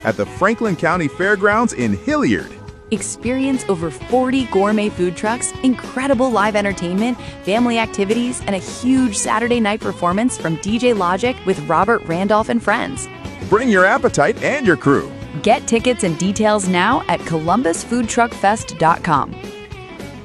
at the Franklin County Fairgrounds in Hilliard. Experience over 40 gourmet food trucks, incredible live entertainment, family activities, and a huge Saturday night performance from DJ Logic with Robert Randolph and friends. Bring your appetite and your crew. Get tickets and details now at columbusfoodtruckfest.com.